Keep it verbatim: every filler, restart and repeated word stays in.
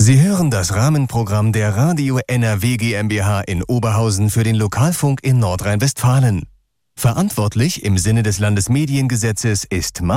Sie hören das Rahmenprogramm der Radio N R W GmbH in Oberhausen für den Lokalfunk in Nordrhein-Westfalen. Verantwortlich im Sinne des Landesmediengesetzes ist